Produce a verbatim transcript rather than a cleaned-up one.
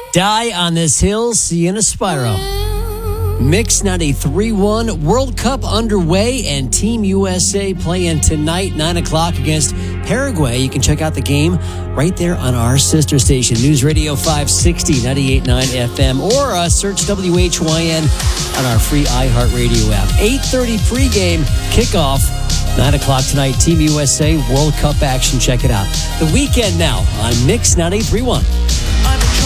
Die on this hill, see you in a spiral. Mix ninety-three one, World Cup underway, and Team U S A playing tonight, nine o'clock against Paraguay. You can check out the game right there on our sister station, News Radio five sixty, ninety-eight point nine F M, or uh, search W H Y N on our free iHeartRadio app. eight thirty pregame kickoff, nine o'clock tonight, Team U S A World Cup action. Check it out. The weekend now on Mix ninety-three one.